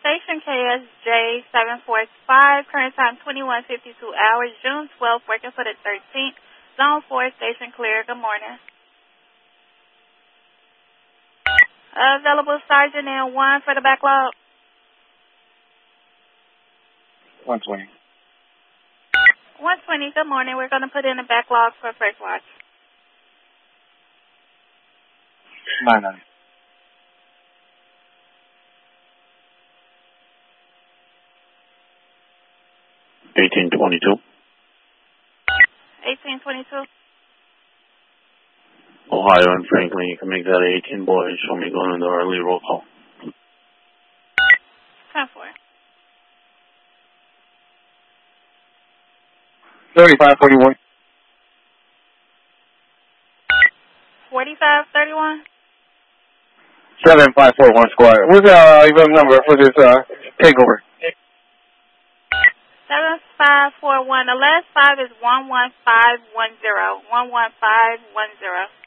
Station KSJ 745, current time 21:52 hours, June 12th, working for the 13th. Zone 4, station clear. Good morning. Available Sergeant and 1 for the backlog. 120. 120, good morning. We're going to put in a backlog for first watch. 99. 1822. 1822. Ohio and Franklin, you can make that 18 boys. Show me going into our early roll call. 10-4. 3541. 4531. 7541 squad. What's the event number for this takeover? 7541. The last 5 is 11510. 11510.